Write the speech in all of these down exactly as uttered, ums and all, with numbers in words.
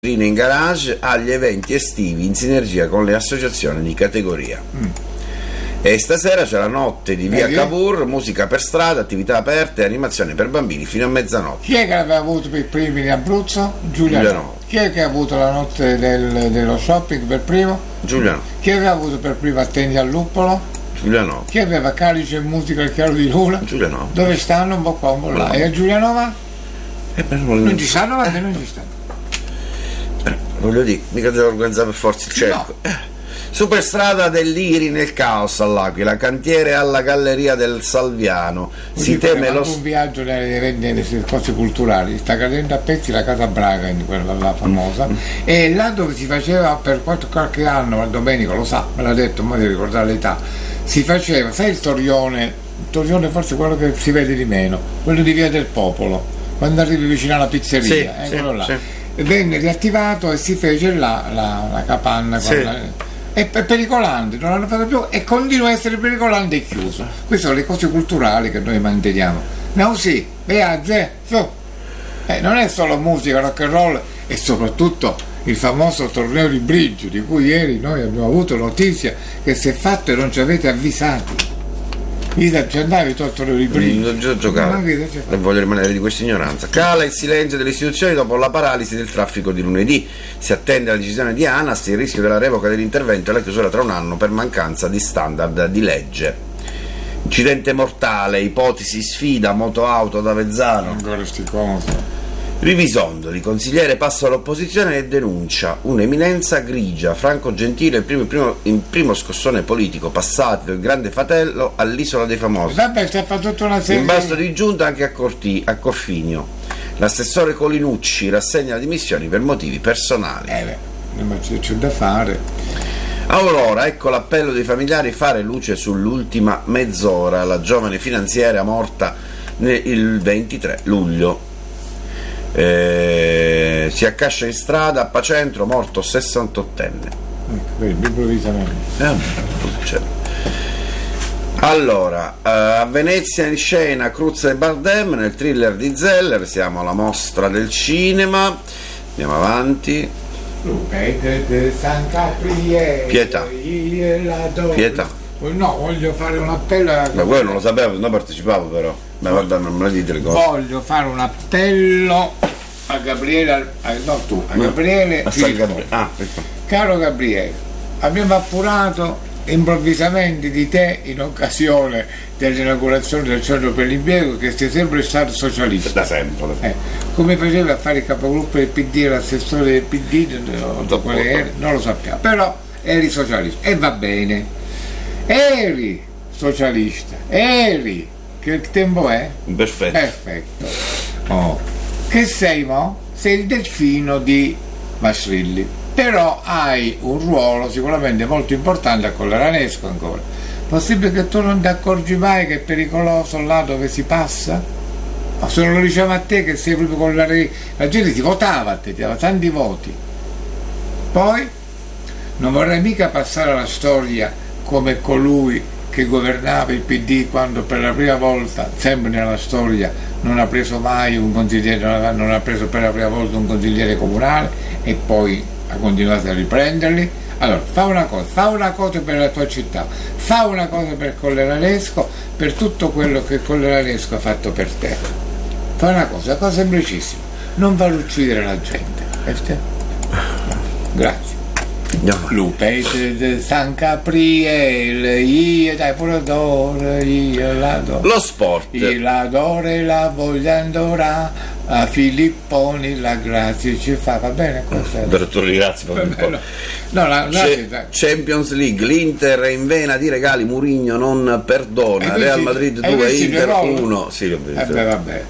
in garage agli eventi estivi in sinergia con le associazioni di categoria. Mm. E stasera c'è la notte di via Cavour, musica per strada, attività aperte, animazione per bambini fino a mezzanotte. Chi è che l'aveva avuto per primo in Abruzzo? Giuliano. Giuliano. Chi è che ha avuto la notte del, dello shopping per primo? Giuliano. Chi aveva avuto per primo Attendi al Luppolo? Giuliano. Chi aveva Calice e musica al chiaro di luna? Giuliano. Dove stanno? Un po' qua, un po' là. No. E a Giulianova? Eh, non... non ci stanno, ma non ci stanno. Eh, voglio dire, mica devo organizzare per forza il cerco. No. Eh. Superstrada dell'Iri nel caos all'Aquila, cantiere alla Galleria del Salviano. Si teme lo un viaggio nelle, nelle cose culturali, sta cadendo a pezzi la Casa Braga, in quella là famosa, mm. e là dove si faceva per qualche anno, ma Domenico lo sa, me l'ha detto, non mi devo ricordare l'età, si faceva, sai il Torione, il Torione forse quello che si vede di meno, quello di Via del Popolo, quando arrivi vicino alla pizzeria, sì, eh, sì, quello là. Sì. Venne riattivato e si fece là la, la capanna con sì. la, è pericolante, non l'hanno fatto più e continua a essere pericolante e chiuso. Queste sono le cose culturali che noi manteniamo. No, sì, viagge, su. Eh, non è solo musica, rock and roll, e soprattutto il famoso torneo di bridge di cui ieri noi abbiamo avuto notizia che si è fatto e non ci avete avvisati. Ida, ci andavi tu al torneo di bridge? Non ho giocato e voglio rimanere di questa ignoranza. Cala il silenzio delle istituzioni dopo la paralisi del traffico di lunedì. Si attende la decisione di ANAS, il rischio della revoca dell'intervento e la chiusura tra un anno per mancanza di standard di legge. Incidente mortale, ipotesi sfida moto-auto ad Avezzano. Ancora sti cose. Rivisondoli, consigliere passa all'opposizione e denuncia un'eminenza grigia. Franco Gentile il primo, il primo, il primo scossone politico passati del Grande Fratello all'Isola dei Famosi. Vabbè, si è fatto tutta una serie. Imbasto di giunta anche a, Corti, a Corfinio. L'assessore Colinucci rassegna le dimissioni per motivi personali. Eh beh, ma c'è da fare. Aurora, ecco l'appello dei familiari, fare luce sull'ultima mezz'ora. La giovane finanziaria morta il ventitré luglio. Eh, si accascia in strada a Pacentro, morto sessantottenne. Vedi, improvvisamente. Eh, allora, eh, a Venezia in scena Cruz e Bardem nel thriller di Zeller. Siamo alla mostra del cinema. Andiamo avanti. Pietà. Pietà. No, voglio fare un appello a... Ma voi non lo sapevo, non partecipavo però. Ma guarda, non me lo dite le cose. Voglio fare un appello a Gabriele, a, no tu, a Gabriele. A San Gabriele. Ah, caro Gabriele, abbiamo appurato improvvisamente di te in occasione dell'inaugurazione del centro per l'impiego che sei sempre stato socialista. Da sempre. Eh, come faceva a fare il capogruppo del P D, l'assessore del P D, non, non, eri, non lo sappiamo, però eri socialista e va bene. Eri socialista, eri. Che tempo è? Perfetto. Perfetto. Oh. Che sei mo? Sei il delfino di Masrilli. Però hai un ruolo sicuramente molto importante a Colleranesco ancora. Possibile che tu non ti accorgi mai che è pericoloso là dove si passa? Ma se non lo diciamo a te che sei proprio con la la gente ti votava a te, ti dava tanti voti. Poi non vorrei mica passare alla storia come colui che governava il P D quando per la prima volta, sempre nella storia, non ha preso mai un consigliere, non ha, non ha preso per la prima volta un consigliere comunale e poi ha continuato a riprenderli. Allora, fa una cosa, fa una cosa per la tua città, fa una cosa per Colleranesco, per tutto quello che Colleranesco ha fatto per te. Fa una cosa, una cosa semplicissima, non far uccidere la gente. Grazie. Lupe de San Gabriele, io dai pure d'oro, io l'adoro. Lo sport. Io l'adoro e la voglio andare a Filipponi, la grazia ci fa, va bene questo? Per tu ringrazi no, no, la, la C- Champions League, l'Inter è in vena di regali, Mourinho non perdona, Real Madrid due, Inter uno. Sì, ho visto. Eh beh, vabbè.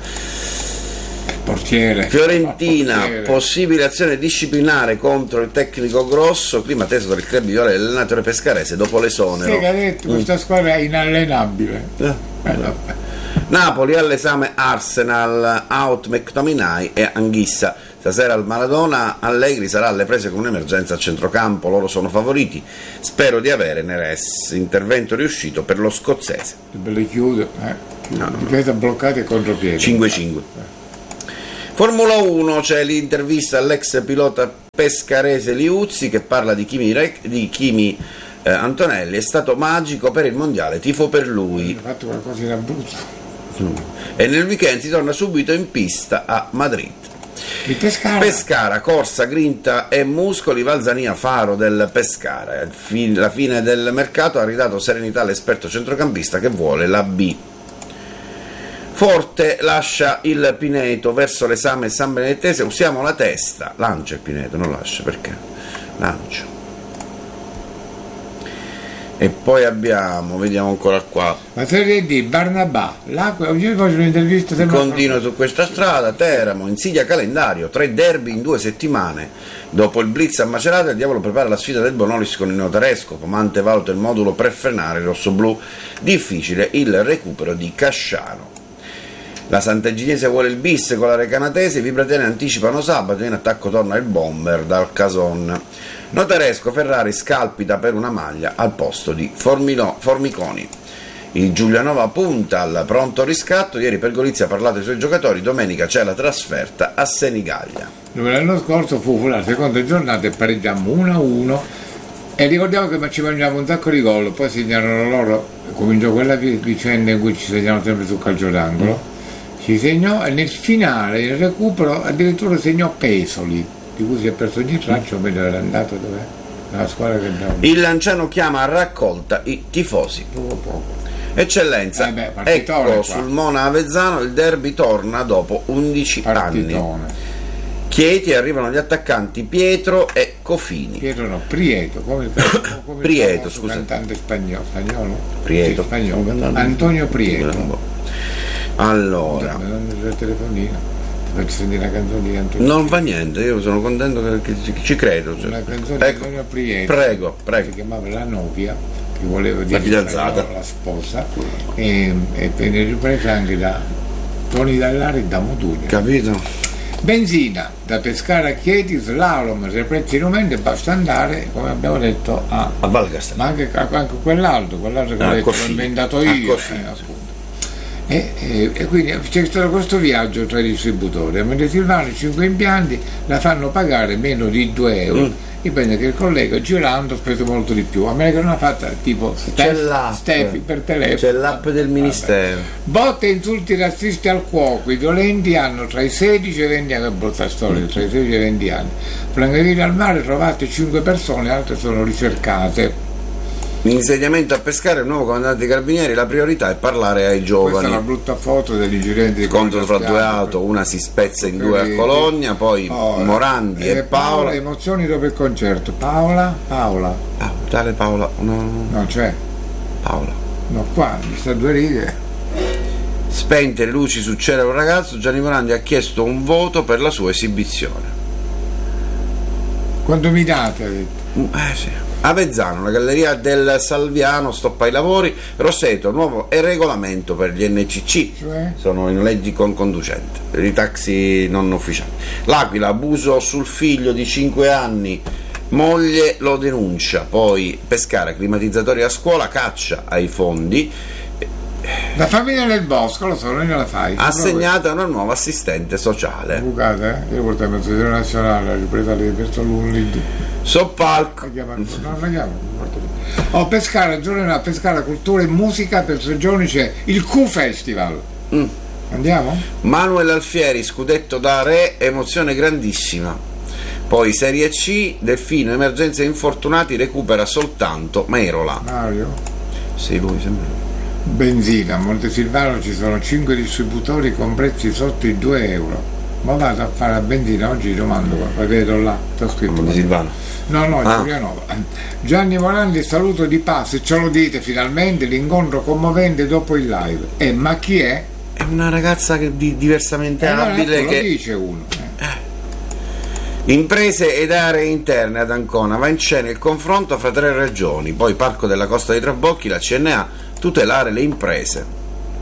Portiere. Fiorentina, portiere. Possibile azione disciplinare contro il tecnico Grosso, clima teso dal club di Viola dell'allenatore pescarese dopo l'esonero. Sì, che ha detto, mm. questa squadra è inallenabile. Eh, eh, Napoli all'esame Arsenal, out McTominay e Anghissa. Stasera al Maradona Allegri sarà alle prese con un'emergenza a centrocampo, loro sono favoriti. Spero di avere Neres, intervento riuscito per lo scozzese. Le chiude, eh. no, no. Difesa bloccata e contropiede. cinque cinque. Formula uno, c'è l'intervista all'ex pilota pescarese Liuzzi che parla di Kimi, Rec- di Kimi eh, Antonelli, è stato magico per il mondiale, tifo per lui. Ha fatto qualcosa in Abruzzo. Mm. E nel weekend si torna subito in pista a Madrid. Il Pescara. Pescara, corsa, grinta e muscoli, Valzania faro del Pescara. La fine del mercato ha ridato serenità all'esperto centrocampista che vuole la B. Forte lascia il Pineto verso l'esame San Benedettese, usiamo la testa, lancia il Pineto, non lascia, perché? Lancia. E poi abbiamo, vediamo ancora qua. La Serie D, Barnabà, l'acqua, oggi faccio un'intervista. Continuo su questa strada, Teramo, insidia calendario, tre derby in due settimane. Dopo il blitz a Macerata, il Diavolo prepara la sfida del Bonolis con il Neotaresco, Comante valuta il modulo per frenare il rossoblù, difficile il recupero di Casciano. La Sant'Eginese vuole il bis con la Recanatese, i Vibratene anticipano sabato, in attacco torna il bomber dal Cason. Notaresco, Ferrari scalpita per una maglia al posto di Formino, Formiconi. Il Giulianova punta al pronto riscatto, ieri per Golizia ha parlato ai suoi giocatori, domenica c'è la trasferta a Senigallia. Dove l'anno scorso fu la seconda giornata e pareggiamo uno a uno e ricordiamo che ci mangiamo un sacco di gol, poi segnarono loro, cominciò quella vicenda in cui ci segnano sempre sul calcio d'angolo. Si segnò e nel finale, il recupero, addirittura segnò Pesoli, di cui si è perso ogni traccia, o meglio era andato dov'è? La squadra che andava. Il Lanciano chiama a raccolta i tifosi. Poco poco. Eccellenza, eh beh, ecco qua. Sul Mona Avezzano il derby torna dopo undici Partitone. anni. Chieti, arrivano gli attaccanti Pietro e Cofini. Pietro no, Prieto, come, come Prieto, il scusa. cantante spagnolo, spagnolo? Prieto. Sì, spagnolo. Antonio Prieto. Allora, il telefonino, ti faccio sentire la canzone di Antonio. non fa niente, io sono contento che, che ci credo. Cioè. Una canzone di Ecco. Antonio Prieto. Prego, prego. Si chiamava La Novia, che voleva dire La fidanzata. la sposa, e, e venne ripresa anche da Toni Dallari e da Modugno. Capito? Benzina da Pescara a Chieti, slalom, reprezzi in aumento e basta andare, come abbiamo detto, a, A Val Castello. ma anche, anche quell'altro, quell'altro che Ah, ho detto, l'ho Cofino. inventato Ah, io. Cofino. eh, appunto. E, e, e quindi c'è stato questo viaggio tra i distributori, a Monte Silvano cinque impianti la fanno pagare meno di due euro. Mm. Dipende che il collega girando ha speso molto di più, a meno che non ha fatta tipo C'è Stef, l'app. Stefi per telefono. C'è l'app del Ministero. Botte e insulti razzisti al cuoco, i violenti hanno tra i sedici e i venti anni, brutta storia, tra i sedici e i venti anni. Frangarino al mare, trovate cinque persone, altre sono ricercate. L'insediamento a Pescara, il nuovo comandante dei Carabinieri, la priorità è parlare ai giovani. Questa è una brutta foto degli incidenti di Scontro fra Collegaziano. due auto, una si spezza in due a Cologna, poi Oh, Morandi eh, e Paola. Emozioni dopo il concerto. Paola? Paola. Ah, tale Paola, no, Non c'è. Paola. No, qua, mi sta due righe. Spente le luci sul celere ragazzo, Gianni Morandi ha chiesto un voto per la sua esibizione. Quanto mi date? Ha detto. Eh sì. Avezzano, la galleria del Salviano stoppa i lavori, Roseto, nuovo regolamento per gli N C C, Cioè? sono i noleggi con conducente, per i taxi non ufficiali. L'Aquila, abuso sul figlio di cinque anni, moglie lo denuncia, poi Pescara, climatizzatori a scuola, caccia ai fondi, La famiglia del bosco, lo so, non gliela fai. assegnata una nuova assistente sociale. Bucate, eh? Io porto in Associazione Nazionale, la ripresa di verso lunedì. Soppalco. La chiama, no, la chiama, non porto lì. Oh, Pescara, giorno a Pescara, cultura e musica, per tre giorni c'è il Q Festival. Mm. Andiamo? Manuel Alfieri, scudetto da re, emozione grandissima. Poi Serie C, Delfino, emergenze infortunati, recupera soltanto Merola. Mario? Sì, lui sembra. Benzina, a Montesilvano ci sono cinque distributori con prezzi sotto i due euro. Ma vado a fare la benzina, oggi domando qua, vedo là, sto scritto. Montesilvano. No, no, Ah. Giulianova. Gianni Morandi, saluto di passo, ce lo dite finalmente, l'incontro commovente dopo il live. Eh, ma chi è? È una ragazza che di, diversamente Eh, allora, abile ecco, che... lo dice uno. eh. Imprese ed aree interne ad Ancona, va in scena il confronto fra tre regioni, poi Parco della Costa dei Trabocchi, la C N A, tutelare le imprese.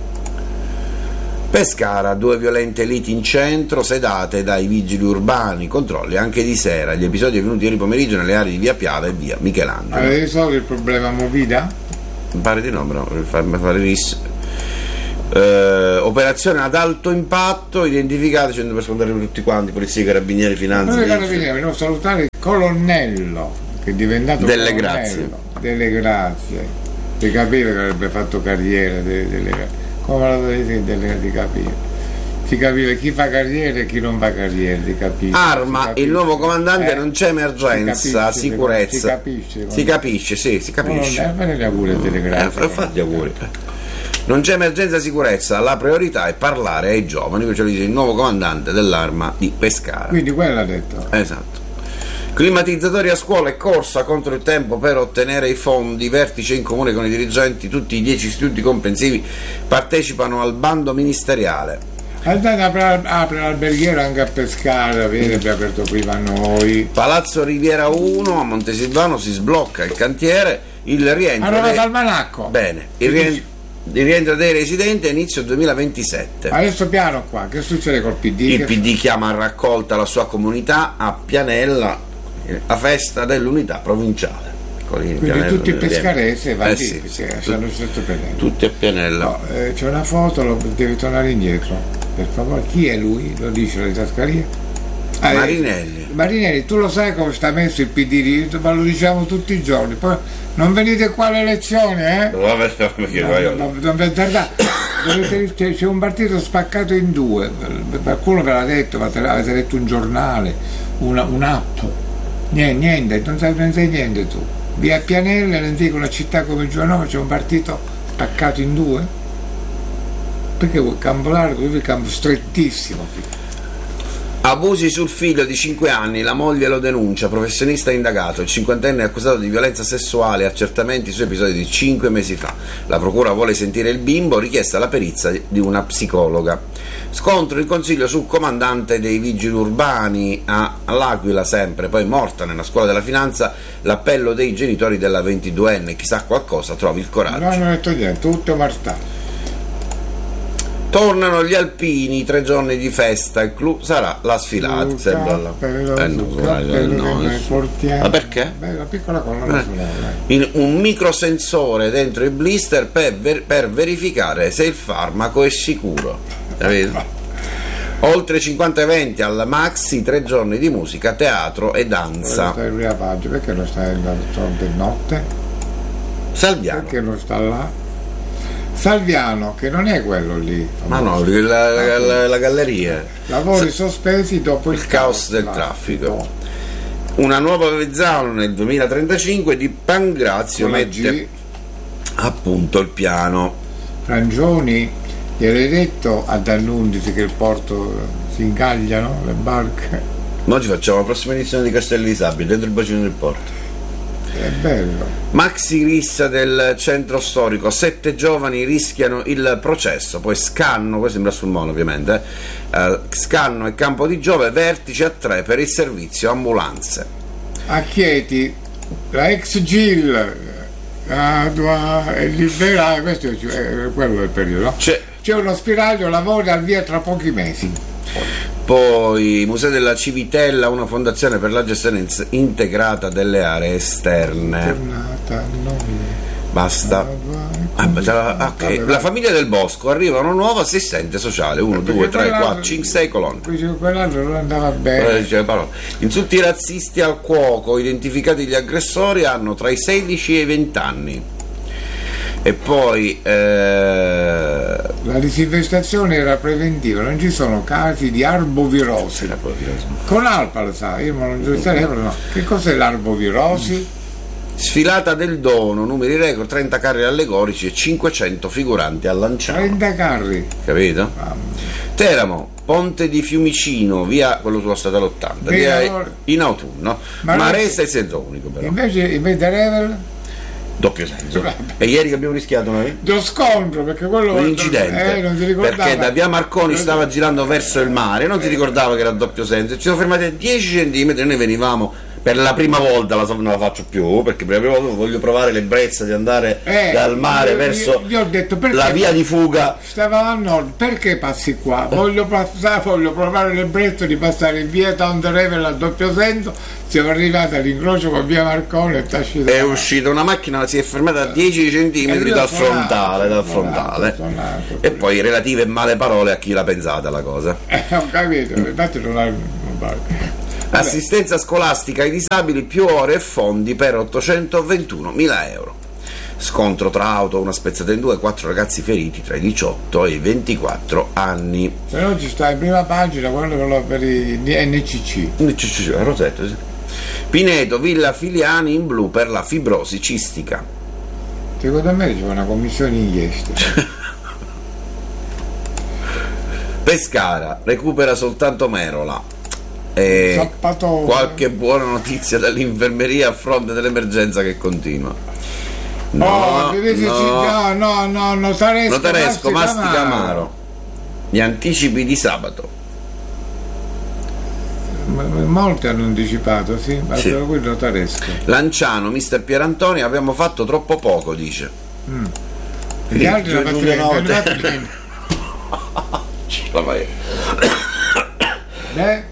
Pescara, due violente liti in centro, sedate dai vigili urbani, controlli anche di sera, gli episodi avvenuti ieri pomeriggio nelle aree di via Piave e via Michelangelo. Avete risolto il problema Movida? Mi pare di no, però per farmi fare ris. Eh, operazione ad alto impatto, identificate cento per scontare per tutti quanti, polizia, carabinieri, finanze. Noi carabinieri dobbiamo salutare il colonnello che è diventato delle colonnello. grazie. Delle grazie. Di capire che avrebbe fatto carriera, delle, delle, come lo dovete delle, di capire. Si capisce chi fa carriera e chi non fa carriera, si capisce. Arma, si capisce. il nuovo comandante, Eh, non c'è emergenza, si capisce, sicurezza. Si capisce. Si capisce, sì, si capisce. Non fare gli auguri delle grazie. Eh, fatti gli auguri. Non c'è emergenza sicurezza, la priorità è parlare ai giovani, questo dice il nuovo comandante dell'Arma di Pescara. Quindi quello ha detto. Esatto. Climatizzatori a scuola e corsa contro il tempo per ottenere i fondi, vertice in comune con i dirigenti, tutti i dieci istituti comprensivi partecipano al bando ministeriale. Andate apre, apre l'alberghiera anche a Pescara, vede, abbiamo aperto prima noi. Palazzo Riviera uno a Montesilvano si sblocca il cantiere, il rientro Allora dei... dal Manacco. Bene, il rientro, il rientro dei residenti a inizio duemilaventisette. Adesso piano qua, che succede col P D? Il Che P D chiama a raccolta la sua comunità a Pianella, la festa dell'unità provinciale. Quindi tutti i pescaresi vanno eh lì, sì, perché sì, hanno il stesso Pianella. tutti a Pianella. No, eh, c'è una foto, lo, devi tornare indietro, per favore. Chi è lui? Lo dice la didascalia? Ah, Marinelli. eh, Marinelli, tu lo sai come sta messo il P D, ma lo diciamo tutti i giorni. Poi non venite qua alle elezioni, eh? No, no, no, non vi tardate. Dovete- c'è, c'è un partito spaccato in due, qualcuno ve l'ha detto, ma te l'avete letto un giornale, una, un'app. Niente, niente, non sai, non sai niente tu. Via Pianella, non dico una città come Giovanova, c'è un partito spaccato in due? Perché vuoi campo largo, io campo strettissimo. Abusi sul figlio di cinque anni, la moglie lo denuncia, professionista indagato, il cinquantenne è accusato di violenza sessuale, accertamenti su episodi di cinque mesi fa. La procura vuole sentire il bimbo, richiesta la perizia di una psicologa. Scontro in consiglio sul comandante dei vigili urbani a L'Aquila, sempre, poi morta nella scuola della finanza, l'appello dei genitori della ventiduenne, chissà qualcosa, trovi il coraggio. Non hanno detto niente, tutto martato. Tornano gli alpini, tre giorni di festa, il clou sarà la sfilata. Sembra la... eh, no, eh, no, ma perché? Bella piccola colonna eh. In un microsensore dentro i blister per, ver- per verificare se il farmaco è sicuro. Capito? Oltre cinquanta eventi alla Maxi, tre giorni di musica, teatro e danza. Perché non stai andando per notte? Salviano. Perché non sta là? Salviano, che non è quello lì. Ma no, la, la, la, la galleria. Lavori sospesi dopo il, il caos, caos del traffico. traffico. Una nuova zona nel duemilatrentacinque di Pangrazio mette a punto il piano. Frangioni, gli hai detto ad Annunzio che il porto si incagliano le barche? Oggi facciamo la prossima edizione di Castelli di Sabbia, dentro il bacino del porto. È bello. Maxi rissa del centro storico, sette giovani rischiano il processo, poi Scanno, questo sembra sul mono ovviamente, eh, Scanno e Campo di Giove, vertice a tre per il servizio ambulanze. A Chieti, la ex Gil, ah, è liberata, questo è quello del periodo. C'è, C'è uno spiraglio, lavora al via tra pochi mesi. Poi Museo della Civitella, una fondazione per la gestione integrata delle aree esterne. Tornata, Basta. Ah, la, okay. La famiglia del Bosco, arriva una nuova assistente sociale, uno, due, tre, quattro, cinque, sei colonne. Quell'altro non andava bene. Insulti razzisti al cuoco, identificati gli aggressori, hanno tra i sedici e i venti anni. E poi eh... la disinfestazione era preventiva, non ci sono casi di arbovirosi. arbovirosi. Con Alpa lo sa, io non lo sapevo, no. Che cos'è l'arbovirosi? Sfilata del dono, numeri record, trenta carri allegorici e cinquecento figuranti a Lanciano. trenta carri. Capito? Ah. Teramo, Ponte di Fiumicino, via quello sulla strada ottanta, via allora... in autunno. Ma Marese è senso unico però. Invece, invece Revel? Doppio senso. E ieri che abbiamo rischiato noi? Lo scontro, perché quello un incidente. Eh, non si ricordava. Perché da via Marconi stava girando verso il mare, non si ricordava che era doppio senso. Ci siamo fermati a dieci centimetri e noi venivamo per la prima volta la so, non la faccio più, perché per la prima volta voglio provare l'ebbrezza di andare eh, dal mare io, verso io, io ho detto, la via di fuga. Stavamo a nord, perché passi qua? Voglio passare, voglio provare l'ebbrezza di passare in via Tonderevel a doppio senso. Siamo arrivati all'incrocio con via Marconi e Tascita. È uscita una macchina, si è fermata a dieci centimetri dal frontale, dal frontale. Suonato, e poi relative male parole a chi l'ha pensata la cosa. Eh, ho capito, infatti non ha... Vabbè. Assistenza scolastica ai disabili, più ore e fondi per ottocentoventunomila euro. Scontro tra auto, una spezzata in due, quattro ragazzi feriti tra i diciotto e i ventiquattro anni. Però ci sta in prima pagina quello per i N C C. N C C, Rosetto, sì. Pineto, Villa Filiani in blu per la fibrosi cistica. Secondo me c'è una commissione inchiesta. Pescara, recupera soltanto Merola. E Zappatore. Qualche buona notizia dall'infermeria a fronte dell'emergenza che continua. No, oh, no, no, no, no, notaresco, notaresco Mastica Amaro. Gli anticipi di sabato. Molti hanno anticipato, sì, ma sì. per cui notaresco. Lanciano, mister Pierantoni, abbiamo fatto troppo poco, dice. Mm. Gli altri la Giulio Beh.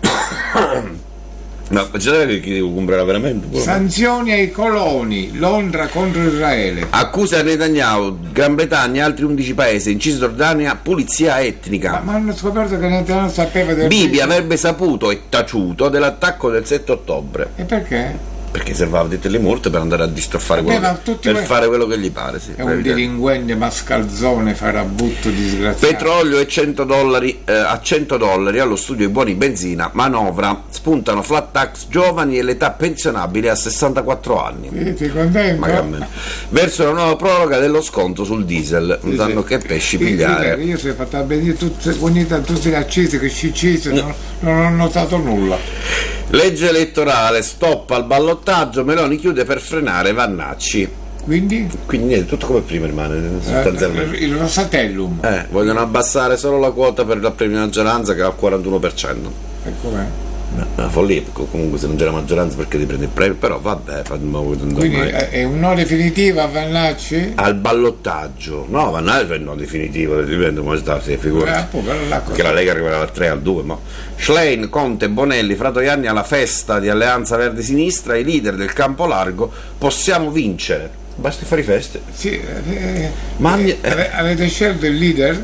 Ma c'è che chi comprerà veramente? Sanzioni ai coloni, Londra contro Israele. Accusa Netanyahu, Gran Bretagna e altri undici paesi, in Cisgiordania pulizia etnica. Ma, ma hanno scoperto che Netanyahu sapeva del Bibi avrebbe saputo e taciuto dell'attacco del sette ottobre. E perché? Perché servava dette le multe per andare a distoffare quello, Beh, che, per que... fare quello che gli pare, sì, è un delinquente mascalzone, farabutto disgraziato. Petrolio e cento dollari eh, a cento dollari allo studio i buoni benzina, manovra, spuntano flat tax giovani e l'età pensionabile a sessantaquattro anni. Sì, sei contento? Verso la nuova proroga dello sconto sul diesel, non sanno sì. Che pesci pigliare. Io, io sono fatto benire tutte, tutte le accese che ci accese, non, non ho notato nulla. Legge elettorale, stop al ballottaggio, Meloni chiude per frenare Vannacci. Quindi? Quindi niente, tutto come prima rimane. Eh, il Rosatellum. Eh, vogliono abbassare solo la quota per la premio maggioranza che è al quarantuno per cento. E com'è? Una follia, comunque se non c'è la maggioranza perché ti prendi il premio, però vabbè. Quindi è un no definitivo a Vannacci? Al ballottaggio, no, Vannacci è il no definitivo, dipende come sta, si figura. Eh, perché la Lega arriverà dal tre al due, ma Schlein, Conte, Bonelli, Fratoianni alla festa di Alleanza Verdi Sinistra, i leader del campo largo, possiamo vincere. Basta fare feste. Sì, eh, ma eh, eh, avete scelto il leader?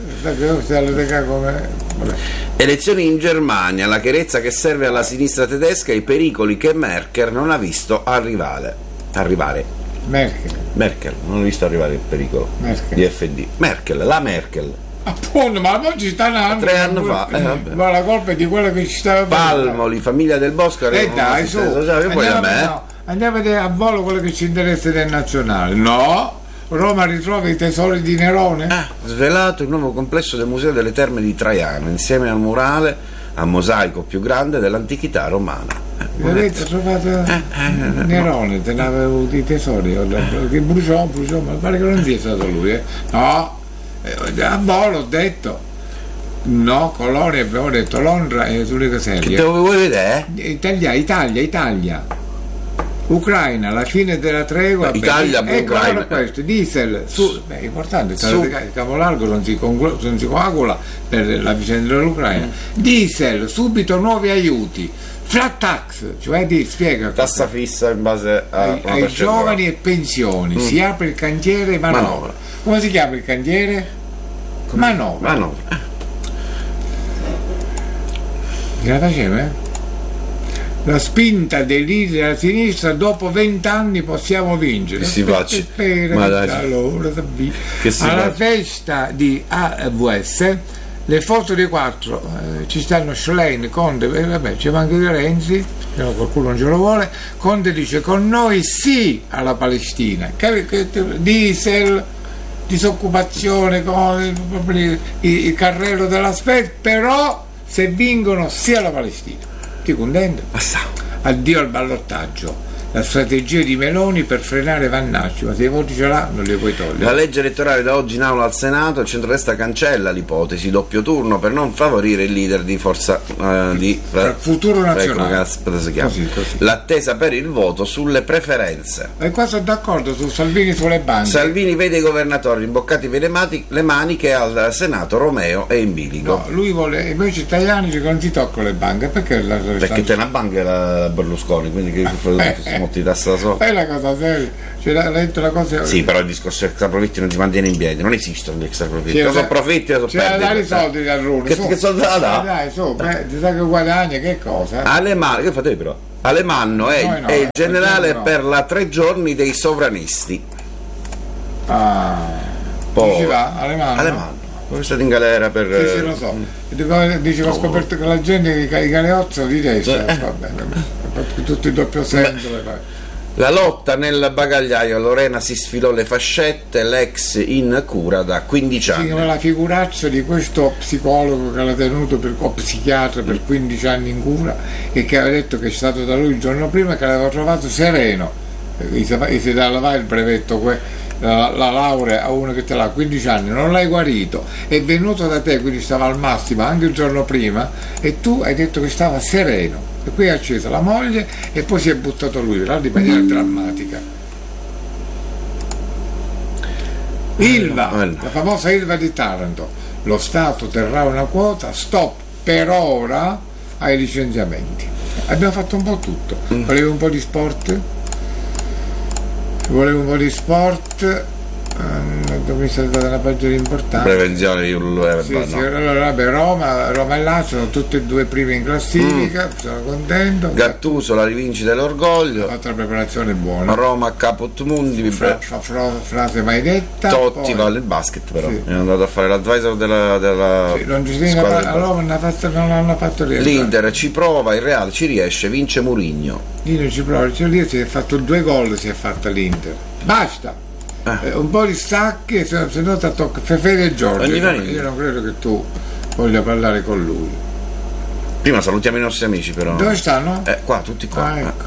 Come... Elezioni in Germania, la chiarezza che serve alla sinistra tedesca e i pericoli che Merkel non ha visto arrivare. arrivare. Merkel. Merkel, non ha visto arrivare il pericolo Merkel. di F D. Merkel, la Merkel. Appunto, ma oggi sta nando. Tre anni fa. Eh, ma la colpa è di quello che ci stava Palmoli, famiglia del Bosco. E eh dai, su. Sociale, poi a me. No. Andiamo a vedere a volo quello che ci interessa del nazionale. No, Roma ritrova i tesori di Nerone. Ah, svelato il nuovo complesso del Museo delle Terme di Traiano, insieme al murale a mosaico più grande dell'antichità romana. Eh, avete trovato eh, eh, Nerone, te n'aveva avuto i tesori, che bruciò, bruciò, ma pare che non sia stato lui, eh. No, a volo ho detto. No, Colonia, abbiamo detto Londra e l'unica serie. Che dove vuoi vedere? Italia, Italia, Italia. Ucraina, la fine della tregua. Italia, beh, ecco Ucraina. Questo, diesel, su, beh, è importante, il Capo Largo non si, conclu- non si coagula per la vicenda dell'Ucraina. Mm. Diesel, subito nuovi aiuti. Flat tax, cioè di spiega. Tassa fissa in base a ai, ai giovani e pensioni. Mm. Si apre il cantiere manovra. manovra. Come si chiama il cantiere? Come? Manovra. Manovra. Che la faceva, eh? La spinta dei leader della sinistra, dopo vent'anni possiamo vincere. Che si faccia. Spera, Ma dai, allora, che si alla faccia. Festa di A V S le foto dei quattro, eh, ci stanno Schlein, Conte, eh, vabbè, c'è anche di Renzi, qualcuno non ce lo vuole. Conte dice con noi sì alla Palestina, diesel, disoccupazione, il, il carrello della spesa, però se vincono sì alla Palestina. Ti contento? Assà. Addio al ballottaggio. la strategia di Meloni per frenare Vannacci, ma se i voti ce l'ha non li puoi togliere. La legge elettorale da oggi in aula al Senato, il centrodestra cancella l'ipotesi doppio turno per non favorire il leader di Forza uh, di Fra, Futuro Nazionale. Così, così. Così. L'attesa per il voto sulle preferenze. E qua sono d'accordo su Salvini sulle banche. Salvini vede i governatori imboccati per le, mati, le maniche al Senato Romeo e in bilico. No, lui vuole, invece gli italiani dicono non ti tocco le banche, perché la perché te una banca è la Berlusconi, quindi che eh, eh, molti tassa da sopra. È la cosa seria, cioè, ha detto la cosa. Sì, però il discorso extra profitti non si mantiene in piedi, non esistono gli extra profitti, cioè, sono profitti, sono cioè, dare i soldi al Rune. Che, che soldi da dare? Dai, su, beh, ti sa che guadagna, che cosa? Alemanno, che fate però? Alemanno è, no, è il generale no. per la tre giorni dei sovranisti. Ah, poi ci va? Alemanno? Alemanno. Poi è stato in galera per. Sì, sì, lo so. Dice che ho scoperto che la gente i galeozzo di destra, eh. va bene. Tutto il doppio senso. La lotta nel bagagliaio, Lorena si sfilò le fascette, l'ex in cura da quindici anni. Sì, ma la figuraccia di questo psicologo che l'ha tenuto per, o psichiatra per quindici anni in cura e che aveva detto che è stato da lui il giorno prima, che l'aveva trovato sereno. Gli si dava il brevetto, la, la laurea a uno che te l'ha quindici anni, non l'hai guarito, è venuto da te, quindi stava al massimo anche il giorno prima, e tu hai detto che stava sereno. E qui ha acceso la moglie e poi si è buttato lui, però di maniera drammatica. Ilva, la famosa Ilva di Taranto, lo Stato terrà una quota, stop per ora ai licenziamenti. Abbiamo fatto un po' tutto. Volevi un po' di sport? Volevo un po' di sport. Mi è stata una pagina importante. Prevenzione io lo sì, sì, allora, vabbè, Roma, Roma e Lazio sono tutte e due prime in classifica, mm. sono contento. Gattuso la rivincita dell'orgoglio. Ha fatto la preparazione buona. Roma Caput Mundi. Fra, fra, fra, frase mai detta. Totti va nel basket però. Sì. È andato a fare l'advisor della, della sì, non ci a Roma non, fatto, non hanno fatto rientrare. L'Inter ci prova, il Real ci riesce, vince Mourinho. L'Inter ci prova, cioè lì si è fatto due gol, si è fatta l'Inter. Basta. Ah. Eh, un po' di stacchi, se, se no ti tocca Fefere e Giorgio. Io non credo che tu voglia parlare con lui. Prima salutiamo i nostri amici però. Dove stanno? Eh, qua, tutti qua. Ah, ecco.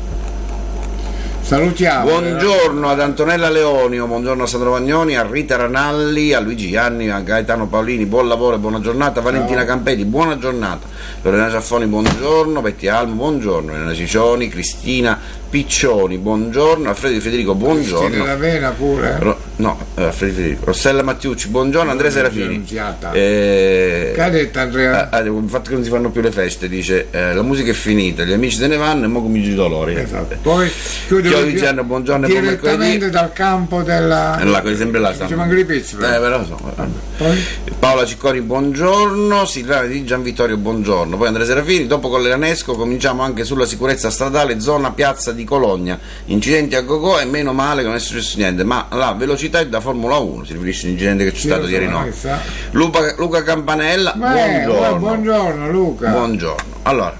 Salutiamo. Buongiorno ad Antonella Leonio, buongiorno a Sandro Vagnoni, a Rita Ranalli, a Luigi Ianni, a Gaetano Paolini, buon lavoro e buona giornata. Valentina no. Campeti, buona giornata. Lorena Ciaffoni, buongiorno. Betty Almo, buongiorno. Elena Ciccioni, Cristina Piccioni, buongiorno. Alfredo Federico, buongiorno. Cristina Ravena pure. Ro- no, Alfredo Federico. Rossella Mattiucci, buongiorno. Andrea Serafini. Eh, che ha detto Andrea? Eh, il fatto che non si fanno più le feste, dice eh, la musica è finita, gli amici se ne vanno e mo cominci i dolori. Esatto. Poi chiude Giorgiano, buongiorno. Direttamente dal campo della. Là, sempre là. Ci manca i pezzi. Eh, però so. Paola Cicconi, buongiorno. Silvana Di Gian Vittorio, buongiorno. Poi Andrea Serafini, dopo con l'Eranesco cominciamo anche sulla sicurezza stradale, zona piazza di Cologna. Incidenti a go-go e meno male che non è successo niente, ma la velocità è da Formula uno, si riferisce all'incidente che c'è sì, stato ieri notte. Luca, Luca Campanella, Beh, buongiorno. Buongiorno Luca. Buongiorno. Allora,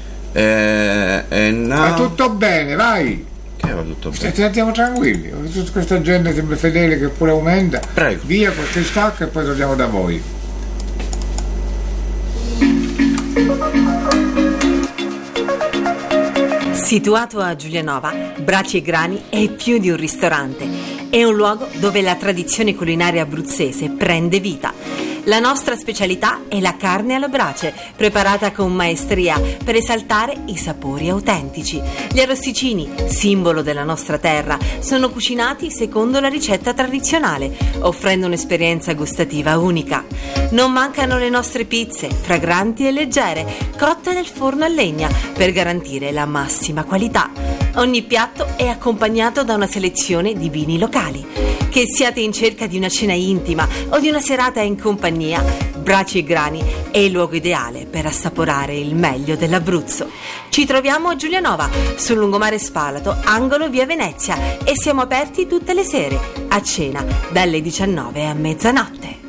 eh, eh, no. va tutto bene, vai. Che va tutto bene? Ci andiamo tranquilli, tutta questa gente sempre fedele che pure aumenta. Prego. Via qualche stacco e poi torniamo da voi. Situato a Giulianova, Braci e Grani è più di un ristorante. È un luogo dove la tradizione culinaria abruzzese prende vita. La nostra specialità è la carne alla brace, preparata con maestria per esaltare i sapori autentici. Gli arrosticini, simbolo della nostra terra, sono cucinati secondo la ricetta tradizionale, offrendo un'esperienza gustativa unica. Non mancano le nostre pizze, fragranti e leggere, cotte nel forno a legna, per garantire la massima qualità. Ogni piatto è accompagnato da una selezione di vini locali. Che siate in cerca di una cena intima o di una serata in compagnia, Braci e Grani è il luogo ideale per assaporare il meglio dell'Abruzzo. Ci troviamo a Giulianova, sul lungomare Spalato, angolo via Venezia, e siamo aperti tutte le sere, a cena, dalle diciannove a mezzanotte.